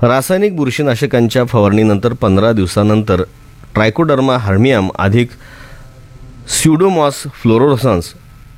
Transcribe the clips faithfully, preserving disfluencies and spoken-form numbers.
रासायनिक बुरशीनाशकांच्या फवारणीनंतर पंधरा दिवसानंतर ट्रायकोडर्मा हर्मियम अधिक स्युडोमॉस फ्लोरोसन्स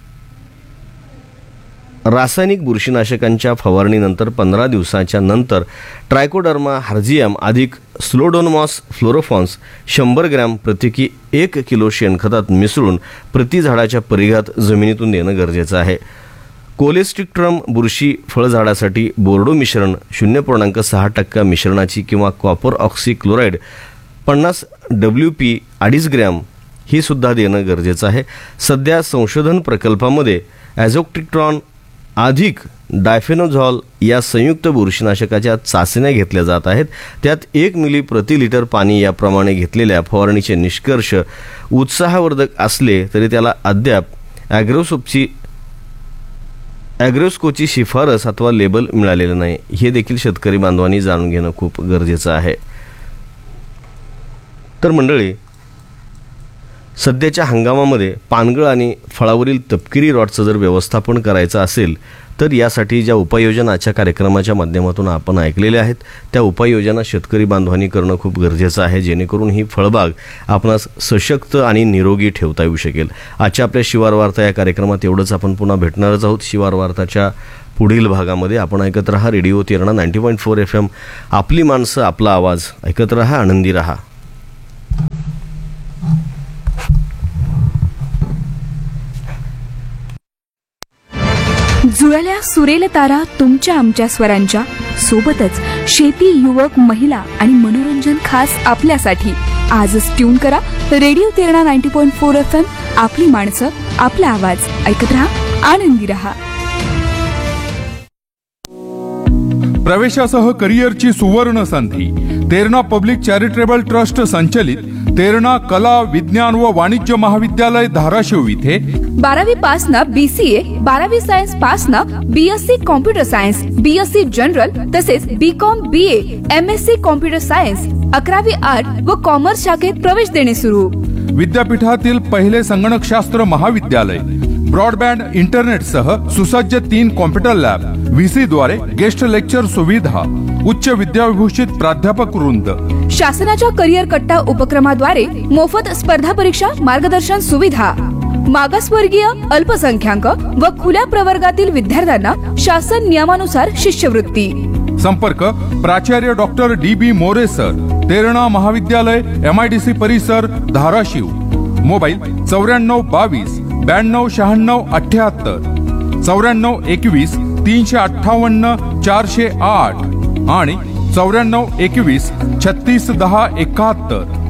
रासायनिक बुरशीनाशकांच्या फवारणीनंतर पंधरा दिवसाच्या नंतर ट्रायकोडर्मा हार्जियम अधिक स्लोडोनमॉस फ्लोरोफॉन्स शंभर ग्रॅम प्रत्येकी एक किलो शेणखतात मिसळून प्रति झाडाच्या परिघात जमिनीतून देणं गरजेचं आहे. कोलेस्ट्रिक्ट्रम बुरशी फळझाडासाठी बोर्डो मिश्रण शून्य पूर्णांक सहा टक्का मिश्रणाची किंवा कॉपर ऑक्सी क्लोराईड पन्नास डब्ल्यू पी अडीच ग्रॅम ही सुद्धा देणं गरजेचं आहे. सध्या संशोधन प्रकल्पामध्ये ॲझोक्ट्रिक्ट्रॉन अधिक डायफेनोझॉल या संयुक्त बुरशीनाशकाच्या चाचण्या घेतल्या जात आहेत. त्यात एक मिली प्रति लिटर पाणी याप्रमाणे घेतलेल्या फवारणीचे निष्कर्ष उत्साहवर्धक असले तरी त्याला अद्याप ॲग्रोसोपची ॲग्रोस्कोची शिफारस अथवा लेबल मिळालेलं नाही. हे देखील शेतकरी बांधवांनी जाणून घेणं खूप गरजेचं आहे. तर मंडळी, सध्याच्या हंगामामध्ये पानगळ आणि फळावरील तपकिरी रॉटचं जर व्यवस्थापन करायचं असेल तर यासाठी ज्या उपाययोजनाच्या कार्यक्रमाच्या माध्यमातून आपण ऐकलेल्या आहेत त्या उपाययोजना शेतकरी बांधवांनी करणं खूप गरजेचं आहे, जेणेकरून ही फळबाग आपणास सशक्त आणि निरोगी ठेवता येऊ शकेल. आजच्या आपल्या शिवार वार्ता या कार्यक्रमात एवढंच. आपण पुन्हा भेटणारच आहोत शिवार वार्ताच्या पुढील भागामध्ये. आपण ऐकत रहा radio Terna ninety point four F M. आपली माणसं आपला आवाज. ऐकत रहा, आनंदी रहा. जुळल्या सुरेल तारा तुमच्या आमच्या स्वरांच्या सोबतच शेती, युवक, महिला आणि मनोरंजन खास आपल्यासाठी. आजच ट्यून करा radio Terna ninety point four F M. आपली माणसं आपला आवाज. ऐकत रहा, आनंदी रहा. प्रवेशासह करिअरची सुवर्ण संधी. तेरणा पब्लिक चॅरिटेबल ट्रस्ट संचलित तेरणा कला, विज्ञान व वाणिज्य महाविद्यालय धाराशिव इथे बारावी पास न बीसीए, बारावी सायन्स पास न BSc computer science, BSc general तसेच BCom, BA, MSc computer science, अकरावी आर्ट व कॉमर्स शाखेत प्रवेश देणे सुरू. विद्यापीठातील पहिले संगणकशास्त्र महाविद्यालय. ब्रॉडबँड इंटरनेटसह सुसज्ज तीन कॉम्प्युटर लॅब, व्हीसी द्वारे गेस्ट लेक्चर सुविधा, उच्च विद्याविभूषित प्राध्यापक वृंद. शासनाच्या करिअर कट्टा उपक्रमाद्वारे मोफत स्पर्धा परीक्षा मार्गदर्शन सुविधा. मागासवर्गीय, अल्पसंख्याक व खुल्या प्रवर्गातील विद्यार्थ्यांना शासन नियमानुसार शिष्यवृत्ती. संपर्क प्राचार्य डॉक्टर डी बी मोरे सर, तेरणा महाविद्यालय, एमआयडीसी परिसर, धाराशिव. मोबाईल चौऱ्याण्णव बावीस ब्याण्णव शहाण्णव अठ्याहत्तर, चौऱ्याण्णव एकवीस तीनशे अठ्ठावन्न चारशे आठ आणि चौऱ्याण्णव एकवीस छत्तीस दहा एकाहत्तर.